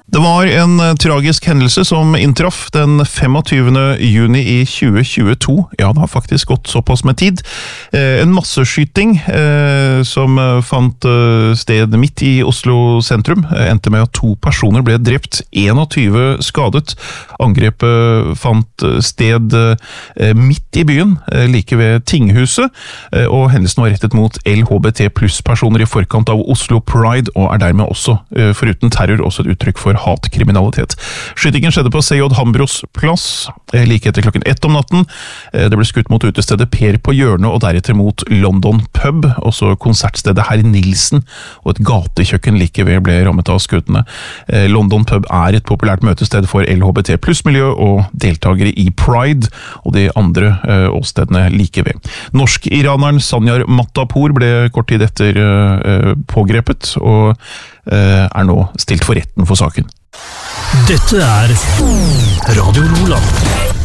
Det var en tragisk hendelse som inntraff den 25. juni i 2022. Ja, det har faktisk gått såpass med tid. En masseskyting som fant sted midt i Oslo sentrum. Endte med at 2 personer ble drept, 21 skadet. Angrepet fant sted midt i byen, like ved Tinghuset, og hendelsen var rettet mot LHBT pluss personer i forkant av Oslo Pride, og er dermed også, foruten terror, også et uttrykk for hatkriminalitet. Skytingen skjedde på C.J. Hambros plass, like etter klokken 1 om natten. Det ble skutt mot utestedet Per på hjørnet, og deretter mot London Pub, også konsertstedet Herr Nilsen, og et gatekjøkken like ved ble rammet av skuddene. London Pub er et populært møtested for LHBT pluss miljø og deltagere i Pride, og de andre åstedene like ved. Norsk-iraneren Sanyar Matapour ble kort tid etter pågrepet, og er nå stilt for retten for saken. Dette er Radio Nordland.